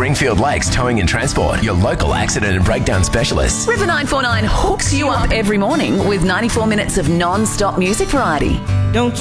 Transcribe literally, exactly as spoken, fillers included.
Springfield Lakes Towing and Transport, your local accident and breakdown specialists. River nine four nine hooks you up every morning with ninety-four minutes of non-stop music variety. Don't you